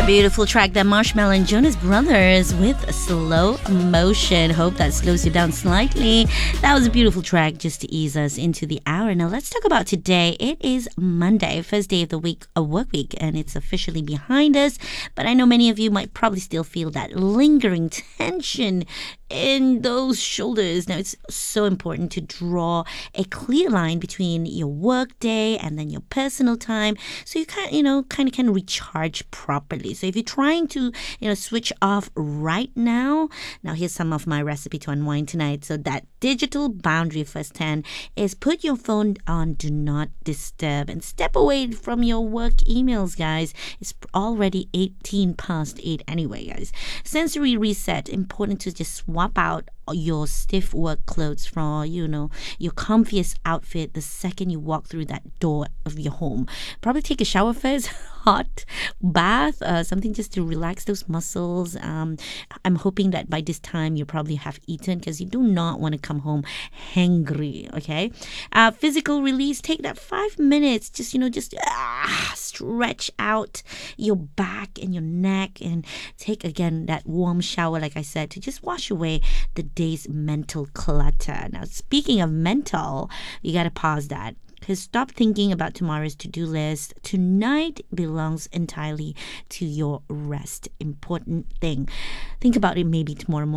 Beautiful track, that Marshmallow and Jonas Brothers with Slow Motion. Hope that slows you down slightly. That was a beautiful track just to ease us into the hour. Now let's talk about today. It is Monday, first day of the week, a work week, and it's officially behind us. But I know many of you might probably still feel that lingering tension in those shoulders. Now, it's so important to draw a clear line between your work day and then your personal time, so you kind of can recharge properly. So if you're trying to, switch off right now, here's some of my recipe to unwind tonight. So that digital boundary firsthand is put your phone on do not disturb and step away from your work emails, guys. It's already 18 past 8 anyway, guys. Sensory reset, important to just swap out your stiff work clothes for, your comfiest outfit the second you walk through that door of your home. Probably take a shower first, hot bath, something just to relax those muscles. I'm hoping that by this time you probably have eaten, because you do not want to come home hangry, okay? Physical release, take that 5 minutes, just stretch out your back and your neck, and take again that warm shower, like I said, to just wash away the day's mental clutter. Now, speaking of mental, you got to pause that, because stop thinking about tomorrow's to-do list. Tonight belongs entirely to your rest. Important thing. Think about it maybe tomorrow morning.